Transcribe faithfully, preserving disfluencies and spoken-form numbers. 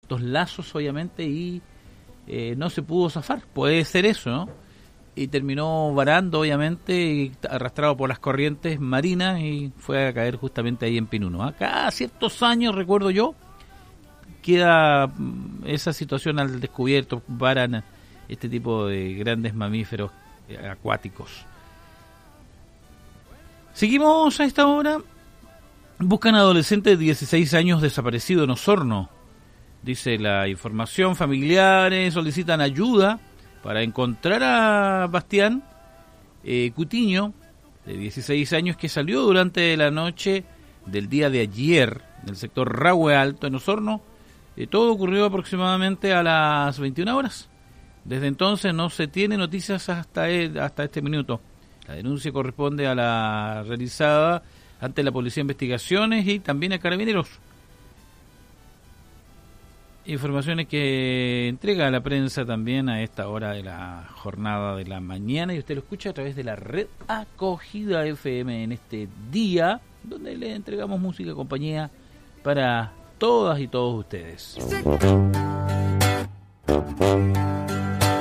estos lazos, obviamente, y eh, no se pudo zafar. Puede ser eso, ¿no? Y terminó varando, obviamente, arrastrado por las corrientes marinas y fue a caer justamente ahí en Pinuno. Acá, ciertos años, recuerdo yo, queda esa situación al descubierto, varan este tipo de grandes mamíferos acuáticos. Seguimos a esta hora. Buscan adolescente de dieciséis años desaparecido en Osorno. Dice la información, familiares solicitan ayuda para encontrar a Bastián eh, Cutiño, de dieciséis años, que salió durante la noche del día de ayer del sector Rahue Alto en Osorno. Eh, todo ocurrió aproximadamente a las veintiuna horas. Desde entonces no se tiene noticias hasta, el, hasta este minuto. La denuncia corresponde a la realizada ante la Policía de Investigaciones y también a Carabineros. Informaciones que entrega la prensa también a esta hora de la jornada de la mañana, y usted lo escucha a través de la red Acogida F M en este día, donde le entregamos música y compañía para todas y todos ustedes.